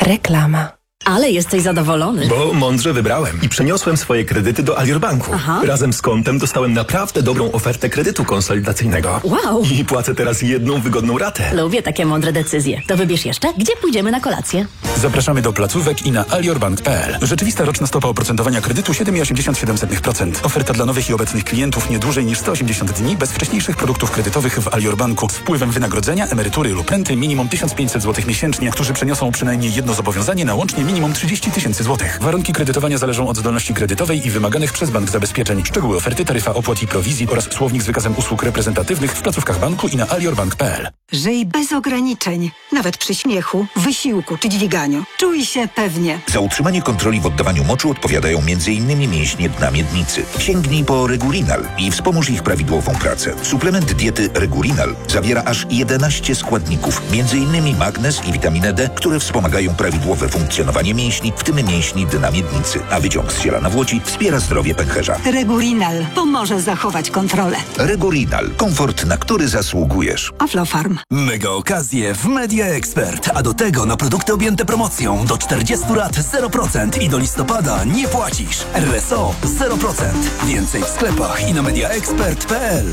Reklama. Ale jesteś zadowolony. Bo mądrze wybrałem i przeniosłem swoje kredyty do Alior Banku. Aha. Razem z kontem dostałem naprawdę dobrą ofertę kredytu konsolidacyjnego. Wow. I płacę teraz jedną wygodną ratę. Lubię takie mądre decyzje. To wybierz jeszcze, gdzie pójdziemy na kolację. Zapraszamy do placówek i na aliorbank.pl. Rzeczywista roczna stopa oprocentowania kredytu 7,87%. Oferta dla nowych i obecnych klientów nie dłużej niż 180 dni bez wcześniejszych produktów kredytowych w Alior Banku z wpływem wynagrodzenia, emerytury lub renty minimum 1500 zł miesięcznie, którzy przeniosą przynajmniej jedno zobowiązanie na łącznie minimum 30 000 złotych. Warunki kredytowania zależą od zdolności kredytowej i wymaganych przez bank zabezpieczeń. Szczegóły oferty, taryfa opłat i prowizji oraz słownik z wykazem usług reprezentatywnych w placówkach banku i na aliorbank.pl. Żyj bez ograniczeń, nawet przy śmiechu, wysiłku czy dźwiganiu. Czuj się pewnie. Za utrzymanie kontroli w oddawaniu moczu odpowiadają m.in. mięśnie dna miednicy. Sięgnij po Regulinal i wspomóż ich prawidłową pracę. Suplement diety Regulinal zawiera aż 11 składników, m.in. magnez i witaminę D, które wspomagają prawidłowe funkcjonowanie mięśni, w tym mięśni dna miednicy, a wyciąg z ziela nawłoci wspiera zdrowie pęcherza. Regulinal pomoże zachować kontrolę. Regulinal. Komfort, na który zasługujesz. Aflofarm. Mega okazje w Media Expert, a do tego na produkty objęte promocją do 40 lat 0% i do listopada nie płacisz. RSO 0%. Więcej w sklepach i na mediaexpert.pl.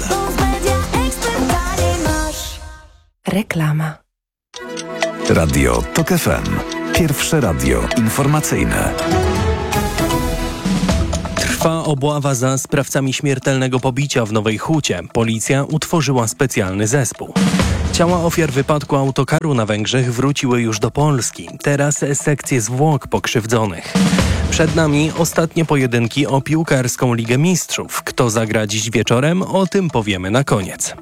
Reklama. Radio TOK FM. Pierwsze radio informacyjne. Trwa obława za sprawcami śmiertelnego pobicia w Nowej Hucie. Policja utworzyła specjalny zespół. Ciała ofiar wypadku autokaru na Węgrzech wróciły już do Polski. Teraz sekcje zwłok pokrzywdzonych. Przed nami ostatnie pojedynki o piłkarską Ligę Mistrzów. Kto zagra dziś wieczorem? O tym powiemy na koniec.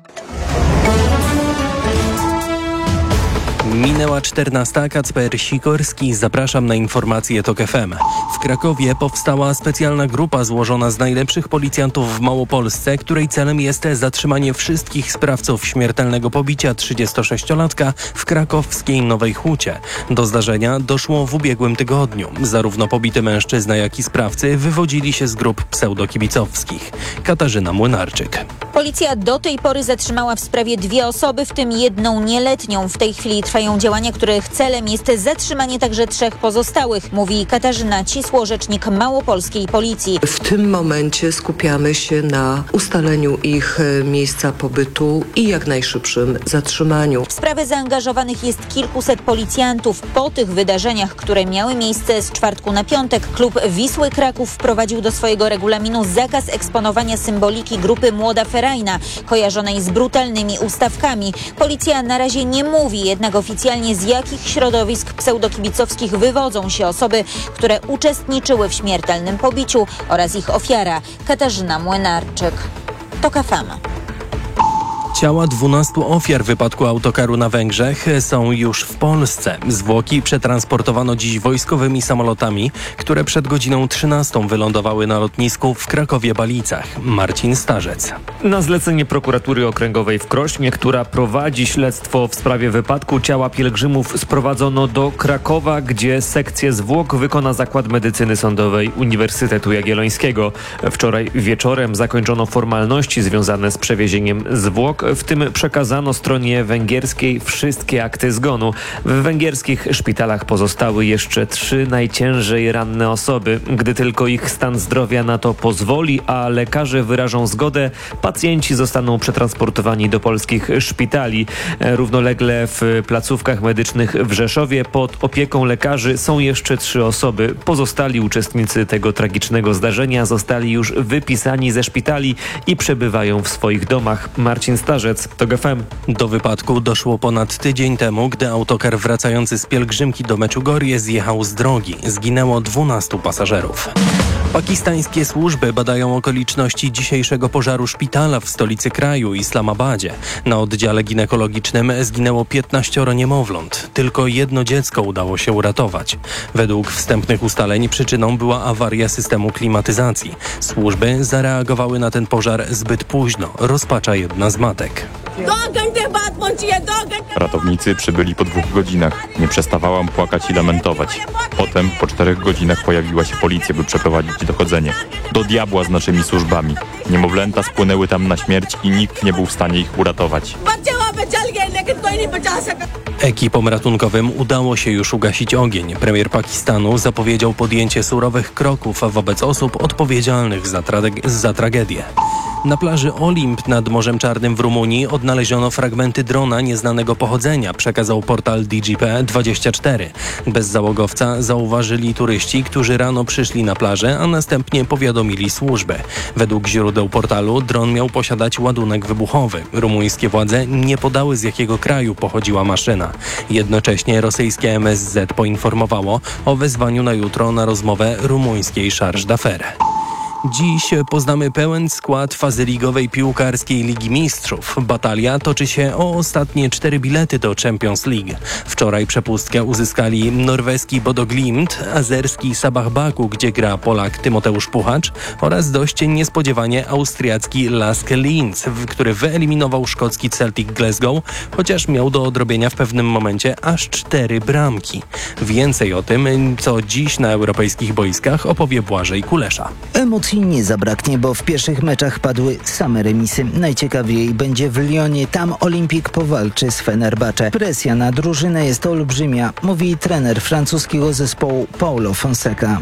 Minęła 14. Kacper Sikorski. Zapraszam na informacje TOK FM. W Krakowie powstała specjalna grupa złożona z najlepszych policjantów w Małopolsce, której celem jest zatrzymanie wszystkich sprawców śmiertelnego pobicia 36-latka w krakowskiej Nowej Hucie. Do zdarzenia doszło w ubiegłym tygodniu. Zarówno pobity mężczyzna, jak i sprawcy wywodzili się z grup pseudokibicowskich. Katarzyna Młynarczyk. Policja do tej pory zatrzymała w sprawie 2 osoby, w tym 1 nieletnią. W tej chwili trwają działania, których celem jest zatrzymanie także 3 pozostałych, mówi Katarzyna Cisło, rzecznik małopolskiej policji. W tym momencie skupiamy się na ustaleniu ich miejsca pobytu i jak najszybszym zatrzymaniu. W sprawę zaangażowanych jest kilkuset policjantów. Po tych wydarzeniach, które miały miejsce z czwartku na piątek, klub Wisły Kraków wprowadził do swojego regulaminu zakaz eksponowania symboliki grupy Młoda Ferajna, kojarzonej z brutalnymi ustawkami. Policja na razie nie mówi jednak oficjalnie, z jakich środowisk pseudokibicowskich wywodzą się osoby, które uczestniczyły w śmiertelnym pobiciu oraz ich ofiara. Katarzyna Młynarczyk. TOK FM. Ciała 12 ofiar wypadku autokaru na Węgrzech są już w Polsce. Zwłoki przetransportowano dziś wojskowymi samolotami, które przed godziną 13 wylądowały na lotnisku w Krakowie-Balicach. Marcin Starzec. Na zlecenie prokuratury okręgowej w Krośnie, która prowadzi śledztwo w sprawie wypadku, ciała pielgrzymów sprowadzono do Krakowa, gdzie sekcję zwłok wykona Zakład Medycyny Sądowej Uniwersytetu Jagiellońskiego. Wczoraj wieczorem zakończono formalności związane z przewiezieniem zwłok. W tym przekazano stronie węgierskiej wszystkie akty zgonu. W węgierskich szpitalach pozostały jeszcze 3 najciężej ranne osoby. Gdy tylko ich stan zdrowia na to pozwoli, a lekarze wyrażą zgodę, pacjenci zostaną przetransportowani do polskich szpitali. Równolegle w placówkach medycznych w Rzeszowie pod opieką lekarzy są jeszcze 3 osoby. Pozostali uczestnicy tego tragicznego zdarzenia zostali już wypisani ze szpitali i przebywają w swoich domach. Marcin Starzec, TOK FM. Do wypadku doszło ponad tydzień temu, gdy autokar wracający z pielgrzymki do Meczugorje zjechał z drogi. Zginęło 12 pasażerów. Pakistańskie służby badają okoliczności dzisiejszego pożaru szpitala w stolicy kraju, Islamabadzie. Na oddziale ginekologicznym zginęło 15 niemowląt. Tylko 1 dziecko udało się uratować. Według wstępnych ustaleń przyczyną była awaria systemu klimatyzacji. Służby zareagowały na ten pożar zbyt późno, rozpacza jedna z matek. Ratownicy przybyli po 2 godzinach. Nie przestawałam płakać i lamentować. Potem, po 4 godzinach pojawiła się policja, by przeprowadzić dochodzenie. Do diabła z naszymi służbami. Niemowlęta spłynęły tam na śmierć i nikt nie był w stanie ich uratować. Ekipom ratunkowym udało się już ugasić ogień. Premier Pakistanu zapowiedział podjęcie surowych kroków wobec osób odpowiedzialnych za tragedię. Na plaży Olimp nad Morzem Czarnym w Rumunii odnaleziono fragmenty drona nieznanego pochodzenia, przekazał portal DGP24. Bez załogowca zauważyli turyści, którzy rano przyszli na plażę, a następnie powiadomili służby. Według źródeł portalu dron miał posiadać ładunek wybuchowy. Rumuńskie władze nie podały, z jakiego kraju pochodziła maszyna. Jednocześnie rosyjskie MSZ poinformowało o wezwaniu na jutro na rozmowę rumuńskiej Charge d'Affaires. Dziś poznamy pełen skład fazy ligowej piłkarskiej Ligi Mistrzów. Batalia toczy się o ostatnie 4 bilety do Champions League. Wczoraj przepustkę uzyskali norweski Bodo Glimt, azerski Sabah Baku, gdzie gra Polak Tymoteusz Puchacz oraz dość niespodziewanie austriacki Lask Linz, który wyeliminował szkocki Celtic Glasgow, chociaż miał do odrobienia w pewnym momencie aż 4 bramki. Więcej o tym, co dziś na europejskich boiskach, opowie Błażej Kulesza. Emocji nie zabraknie, bo w pierwszych meczach padły same remisy. Najciekawiej będzie w Lyonie. Tam Olimpik powalczy z Fenerbahce. Presja na drużynę jest olbrzymia, mówi trener francuskiego zespołu Paulo Fonseca.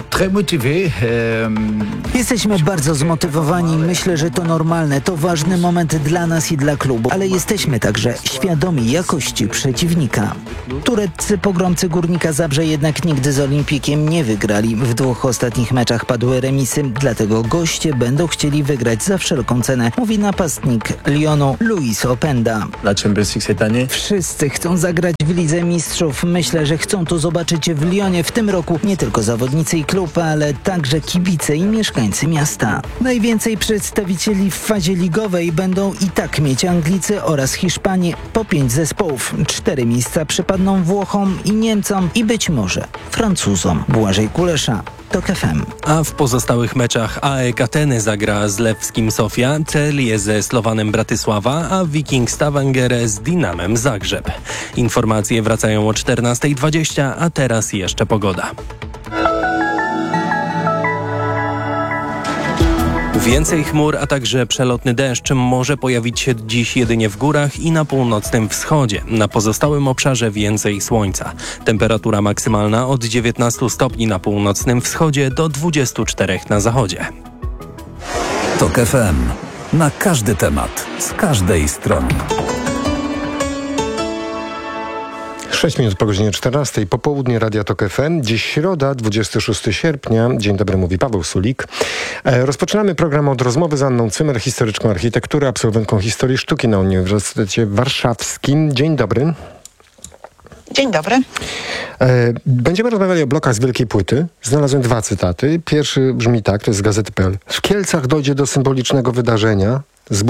Jesteśmy bardzo zmotywowani. Myślę, że to normalne. To ważny moment dla nas i dla klubu. Ale jesteśmy także świadomi jakości przeciwnika. Tureccy pogromcy Górnika Zabrze jednak nigdy z Olimpikiem nie wygrali. W 2 ostatnich meczach padły remisy, dlatego goście będą chcieli wygrać za wszelką cenę, mówi napastnik Lyonu Luis Openda. Wszyscy chcą zagrać w Lidze Mistrzów. Myślę, że chcą to zobaczyć w Lyonie w tym roku nie tylko zawodnicy i klub, ale także kibice i mieszkańcy miasta. Najwięcej przedstawicieli w fazie ligowej będą i tak mieć Anglicy oraz Hiszpanie, po 5 zespołów. 4 miejsca przypadną Włochom i Niemcom i być może Francuzom. Błażej Kulesza, TOK FM. A w pozostałych meczach AEK Ateny zagra z Lewskim Sofia, Celje ze Slowanem Bratysława, a Viking Stavanger z Dinamem Zagrzeb. Informacje wracają o 14:20, a teraz jeszcze pogoda. Więcej chmur, a także przelotny deszcz może pojawić się dziś jedynie w górach i na północnym wschodzie. Na pozostałym obszarze więcej słońca. Temperatura maksymalna od 19 stopni na północnym wschodzie do 24 na zachodzie. TOK FM. Na każdy temat, z każdej strony. 6 minut po godzinie 14. Popołudnie Radia TOK FM. Dziś środa, 26 sierpnia. Dzień dobry, mówi Paweł Sulik. Rozpoczynamy program od rozmowy z Anną Cymer, historyczką architektury, absolwentką historii sztuki na Uniwersytecie Warszawskim. Dzień dobry. Dzień dobry. Będziemy rozmawiali o blokach z Wielkiej Płyty. Znalazłem 2 cytaty. Pierwszy brzmi tak, to jest z Gazety.pl. W Kielcach dojdzie do symbolicznego wydarzenia.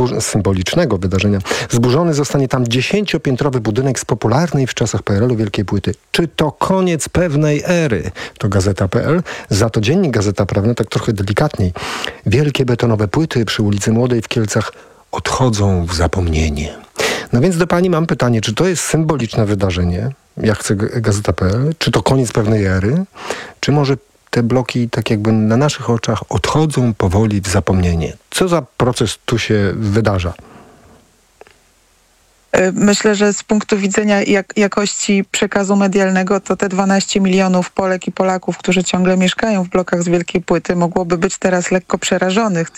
Zburzony zostanie tam 10-piętrowy budynek z popularnej w czasach PRL-u Wielkiej Płyty. Czy to koniec pewnej ery? To Gazeta.pl. Za to Dziennik Gazeta Prawna, tak trochę delikatniej. Wielkie betonowe płyty przy ulicy Młodej w Kielcach odchodzą w zapomnienie. No więc do pani mam pytanie, czy to jest symboliczne wydarzenie, jak chce Gazeta.pl? Czy to koniec pewnej ery? Czy może te bloki tak jakby na naszych oczach odchodzą powoli w zapomnienie? Co za proces tu się wydarza? Myślę, że z punktu widzenia jakości przekazu medialnego to te 12 milionów Polek i Polaków, którzy ciągle mieszkają w blokach z Wielkiej Płyty, mogłoby być teraz lekko przerażonych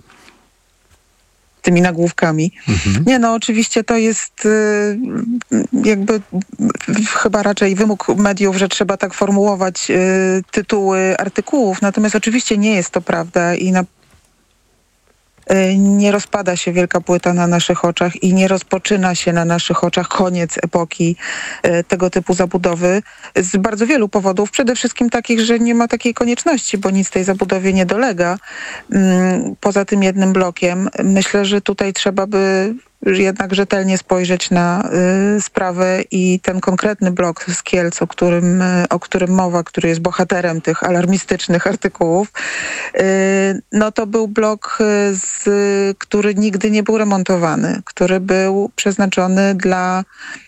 tymi nagłówkami. Nie, no oczywiście to jest jakby chyba raczej wymóg mediów, że trzeba tak formułować tytuły artykułów, natomiast oczywiście nie jest to prawda i nie rozpada się Wielka Płyta na naszych oczach i nie rozpoczyna się na naszych oczach koniec epoki tego typu zabudowy z bardzo wielu powodów. Przede wszystkim takich, że nie ma takiej konieczności, bo nic tej zabudowie nie dolega. Poza tym jednym blokiem. Myślę, że tutaj trzeba by jednak rzetelnie spojrzeć na sprawę i ten konkretny blok z Kielc, o którym mowa, który jest bohaterem tych alarmistycznych artykułów, no to był blok, który nigdy nie był remontowany, który był przeznaczony dla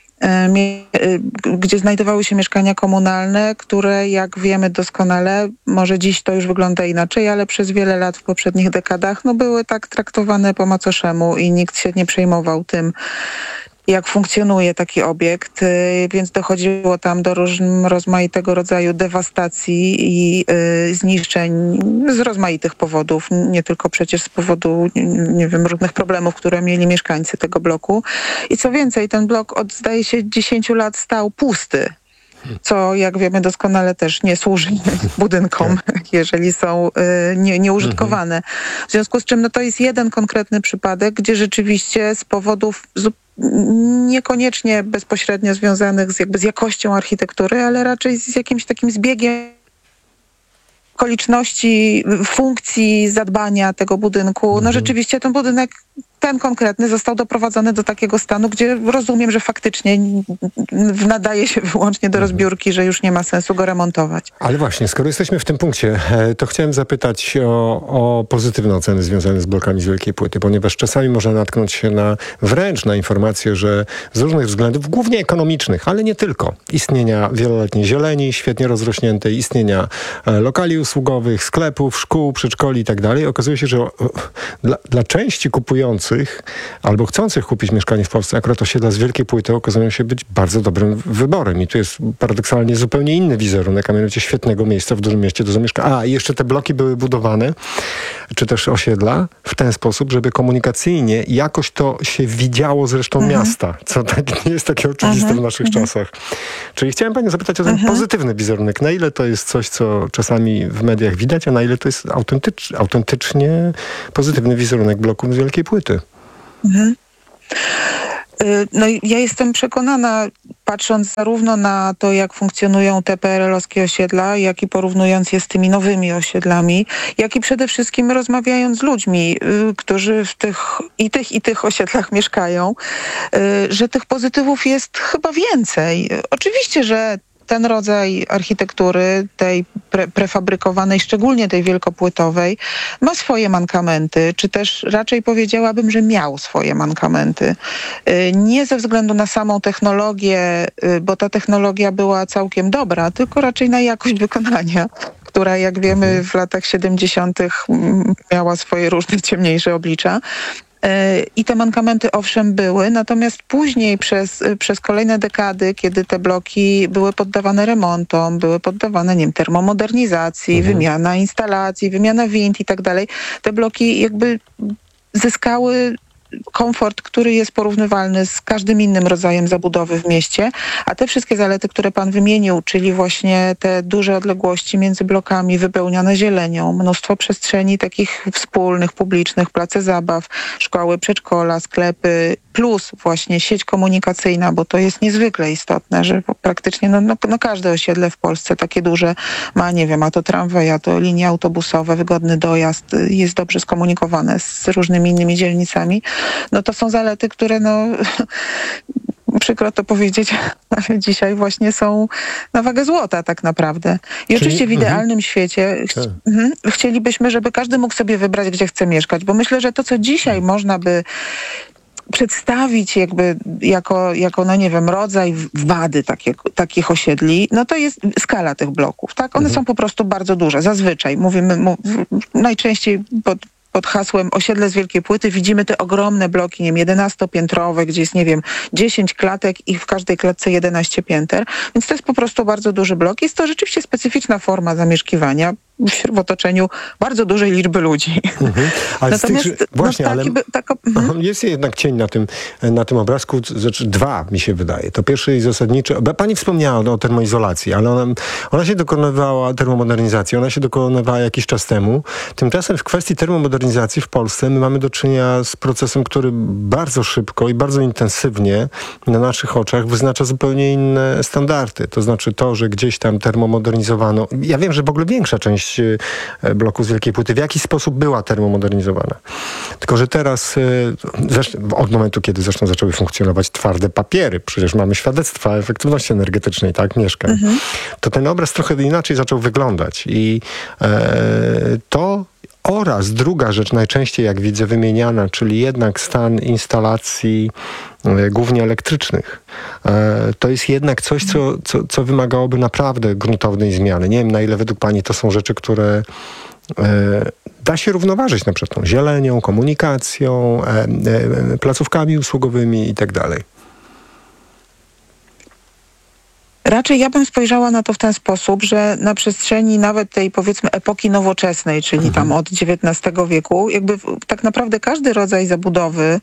gdzie znajdowały się mieszkania komunalne, które, jak wiemy doskonale, może dziś to już wygląda inaczej, ale przez wiele lat w poprzednich dekadach były tak traktowane po macoszemu i nikt się nie przejmował tym, jak funkcjonuje taki obiekt, więc dochodziło tam do rozmaitego rodzaju dewastacji i zniszczeń z rozmaitych powodów, nie tylko przecież z powodu, nie wiem, różnych problemów, które mieli mieszkańcy tego bloku. I co więcej, ten blok od, zdaje się, 10 lat stał pusty, co, jak wiemy doskonale, też nie służy budynkom, jeżeli są nieużytkowane. W związku z czym to jest jeden konkretny przypadek, gdzie rzeczywiście z powodów niekoniecznie bezpośrednio związanych z jakością architektury, ale raczej z jakimś takim zbiegiem okoliczności, funkcji, zadbania tego budynku. No rzeczywiście ten budynek, ten konkretny, został doprowadzony do takiego stanu, gdzie rozumiem, że faktycznie nadaje się wyłącznie do rozbiórki, że już nie ma sensu go remontować. Ale właśnie, skoro jesteśmy w tym punkcie, to chciałem zapytać o pozytywne oceny związane z blokami z wielkiej płyty, ponieważ czasami można natknąć się wręcz na informację, że z różnych względów, głównie ekonomicznych, ale nie tylko, istnienia wieloletniej zieleni, świetnie rozrośniętej, istnienia lokali usługowych, sklepów, szkół, przedszkoli i tak dalej, okazuje się, że dla części kupujących albo chcących kupić mieszkanie w Polsce, akurat osiedla z wielkiej płyty okazują się być bardzo dobrym wyborem. I tu jest paradoksalnie zupełnie inny wizerunek, a mianowicie świetnego miejsca w dużym mieście do zamieszkania. I jeszcze te bloki były budowane, czy też osiedla, w ten sposób, żeby komunikacyjnie jakoś to się widziało z resztą miasta, co tak nie jest takie oczywiste w naszych czasach. Czyli chciałem panią zapytać o ten pozytywny wizerunek. Na ile to jest coś, co czasami w mediach widać, a na ile to jest autentycznie pozytywny wizerunek bloków z wielkiej płyty? No ja jestem przekonana, patrząc zarówno na to, jak funkcjonują te PRL-owskie osiedla, jak i porównując je z tymi nowymi osiedlami, jak i przede wszystkim rozmawiając z ludźmi, którzy w tych osiedlach mieszkają, że tych pozytywów jest chyba więcej. Oczywiście, że ten rodzaj architektury, tej prefabrykowanej, szczególnie tej wielkopłytowej, ma swoje mankamenty, czy też raczej powiedziałabym, że miał swoje mankamenty. Nie ze względu na samą technologię, bo ta technologia była całkiem dobra, tylko raczej na jakość wykonania, która, jak wiemy, w latach 70. miała swoje różne ciemniejsze oblicza. I te mankamenty owszem były, natomiast później przez kolejne dekady, kiedy te bloki były poddawane remontom, były poddawane, nie wiem, termomodernizacji, wymiana instalacji, wymiana wind i tak dalej, te bloki jakby zyskały komfort, który jest porównywalny z każdym innym rodzajem zabudowy w mieście, a te wszystkie zalety, które pan wymienił, czyli właśnie te duże odległości między blokami wypełniane zielenią, mnóstwo przestrzeni takich wspólnych, publicznych, place zabaw, szkoły, przedszkola, sklepy, plus właśnie sieć komunikacyjna, bo to jest niezwykle istotne, że praktycznie każde osiedle w Polsce takie duże ma, nie wiem, a to tramwaj, a to linie autobusowe, wygodny dojazd, jest dobrze skomunikowane z różnymi innymi dzielnicami. No to są zalety, które przykro to powiedzieć, ale dzisiaj właśnie są na wagę złota tak naprawdę. I oczywiście w idealnym świecie chcielibyśmy, żeby każdy mógł sobie wybrać, gdzie chce mieszkać, bo myślę, że to, co dzisiaj można by przedstawić jakby jako no nie wiem, rodzaj wady takich osiedli, no to jest skala tych bloków, tak? One są po prostu bardzo duże. Zazwyczaj mówimy najczęściej pod hasłem osiedle z wielkiej płyty widzimy te ogromne bloki, nie wiem, 11-piętrowe, gdzie jest, nie wiem, 10 klatek i w każdej klatce 11 pięter. Więc to jest po prostu bardzo duży blok. Jest to rzeczywiście specyficzna forma zamieszkiwania w otoczeniu bardzo dużej liczby ludzi. Ale jest jednak cień na tym obrazku, znaczy dwa mi się wydaje. To pierwszy i zasadniczy. Pani wspomniała o termoizolacji, ale ona się dokonywała, termomodernizacji, ona się dokonywała jakiś czas temu. Tymczasem w kwestii termomodernizacji w Polsce my mamy do czynienia z procesem, który bardzo szybko i bardzo intensywnie na naszych oczach wyznacza zupełnie inne standardy. To znaczy to, że gdzieś tam termomodernizowano. Ja wiem, że w ogóle większa część bloków z wielkiej płyty w jakiś sposób była termomodernizowana. Tylko że teraz, od momentu, kiedy zresztą zaczęły funkcjonować twarde papiery, przecież mamy świadectwa efektywności energetycznej, tak, mieszkań, to ten obraz trochę inaczej zaczął wyglądać. I to oraz druga rzecz, najczęściej jak widzę wymieniana, czyli jednak stan instalacji głównie elektrycznych. To jest jednak coś, co wymagałoby naprawdę gruntownej zmiany. Nie wiem, na ile według pani to są rzeczy, które da się równoważyć na przykład tą zielenią, komunikacją, placówkami usługowymi i tak dalej. Raczej ja bym spojrzała na to w ten sposób, że na przestrzeni nawet tej, powiedzmy, epoki nowoczesnej, czyli tam od XIX wieku, jakby tak naprawdę każdy rodzaj zabudowy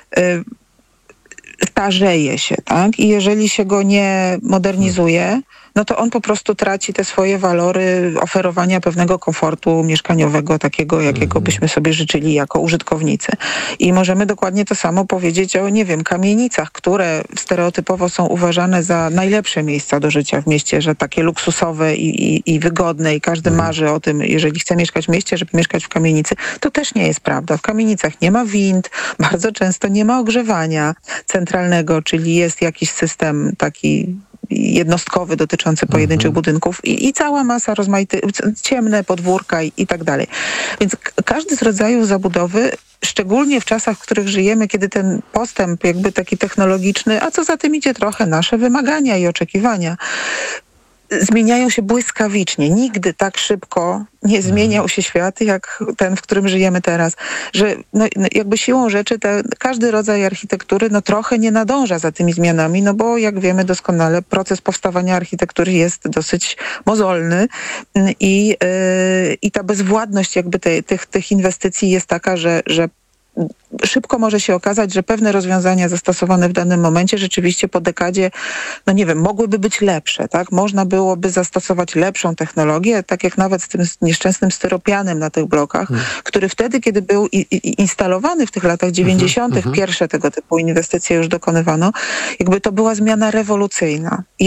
starzeje się, tak? I jeżeli się go nie modernizuje, no to on po prostu traci te swoje walory oferowania pewnego komfortu mieszkaniowego, takiego, jakiego byśmy sobie życzyli jako użytkownicy. I możemy dokładnie to samo powiedzieć o, nie wiem, kamienicach, które stereotypowo są uważane za najlepsze miejsca do życia w mieście, że takie luksusowe i wygodne i każdy marzy o tym, jeżeli chce mieszkać w mieście, żeby mieszkać w kamienicy. To też nie jest prawda. W kamienicach nie ma wind, bardzo często nie ma ogrzewania centralnego, czyli jest jakiś system taki jednostkowy dotyczący pojedynczych budynków i cała masa rozmaitych, ciemne podwórka i tak dalej. Więc każdy z rodzajów zabudowy, szczególnie w czasach, w których żyjemy, kiedy ten postęp jakby taki technologiczny, a co za tym idzie trochę nasze wymagania i oczekiwania, zmieniają się błyskawicznie. Nigdy tak szybko nie zmieniał się świat, jak ten, w którym żyjemy teraz. Że jakby siłą rzeczy każdy rodzaj architektury trochę nie nadąża za tymi zmianami, bo jak wiemy doskonale, proces powstawania architektury jest dosyć mozolny i ta bezwładność jakby tych inwestycji jest taka, że szybko może się okazać, że pewne rozwiązania zastosowane w danym momencie rzeczywiście po dekadzie, mogłyby być lepsze, tak? Można byłoby zastosować lepszą technologię, tak jak nawet z tym nieszczęsnym styropianem na tych blokach, który wtedy, kiedy był instalowany w tych latach 90., pierwsze tego typu inwestycje już dokonywano, jakby to była zmiana rewolucyjna.